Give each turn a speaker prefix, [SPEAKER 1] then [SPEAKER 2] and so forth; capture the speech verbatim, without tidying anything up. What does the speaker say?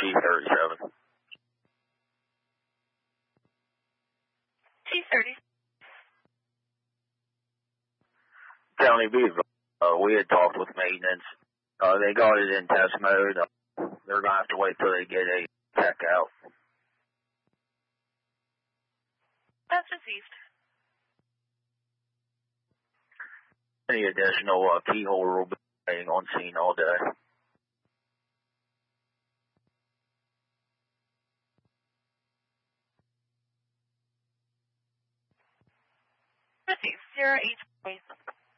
[SPEAKER 1] G thirty-seven.
[SPEAKER 2] G thirty.
[SPEAKER 1] County Beaver, uh, we had talked with maintenance. Uh, they got it in test mode. Uh, they're going to have to wait till they get a tech out.
[SPEAKER 2] That's received.
[SPEAKER 1] Any additional uh, key holder will be waiting on scene all day.
[SPEAKER 2] Received. Zero eight.